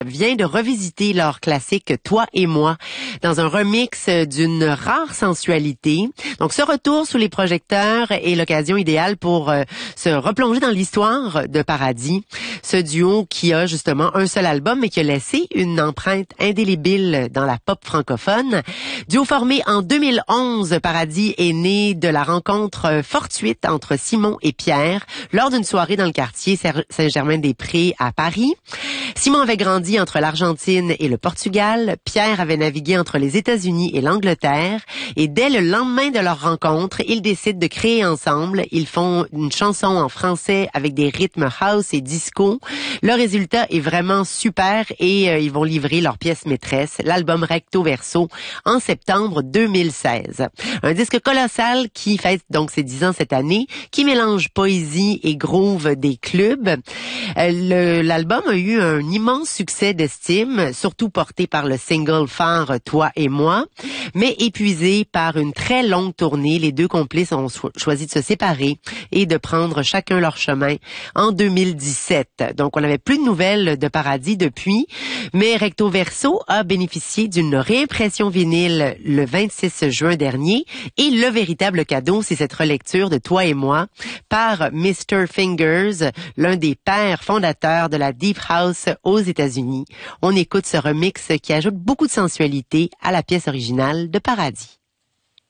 Vient de revisiter leur classique Toi et moi dans un remix d'une rare sensualité. Donc ce retour sous les projecteurs est l'occasion idéale pour se replonger dans l'histoire de Paradis. Ce duo qui a justement un seul album mais qui a laissé une empreinte indélébile dans la pop francophone. Duo formé en 2011, Paradis est né de la rencontre fortuite entre Simon et Pierre lors d'une soirée dans le quartier Saint-Germain-des-Prés à Paris. Simon avait grandi entre l'Argentine et le Portugal. Pierre avait navigué entre les États-Unis et l'Angleterre. Et dès le lendemain de leur rencontre, ils décident de créer ensemble. Ils font une chanson en français avec des rythmes house et disco. Le résultat est vraiment super et ils vont livrer leur pièce maîtresse, l'album Recto Verso, en septembre 2016. Un disque colossal qui fête donc ses 10 ans cette année, qui mélange poésie et groove des clubs. L'album a eu un immense succès d'estime, surtout porté par le single phare Toi et moi, mais épuisé par une très longue tournée. Les deux complices ont choisi de se séparer et de prendre chacun leur chemin en 2017. Donc, on n'avait plus de nouvelles de Paradis depuis, mais Recto Verso a bénéficié d'une réimpression vinyle le 26 juin dernier et le véritable cadeau, c'est cette relecture de Toi et moi par Mr. Fingers, l'un des pères fondateurs de la Deep House aux États-Unis. On écoute ce remix qui ajoute beaucoup de sensualité à la pièce originale de Paradis.